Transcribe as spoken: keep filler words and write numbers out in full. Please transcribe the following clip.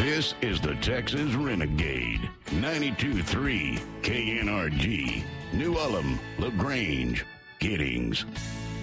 This is the Texas Renegade, ninety-two point three K N R G, New Ulm, LaGrange, Giddings.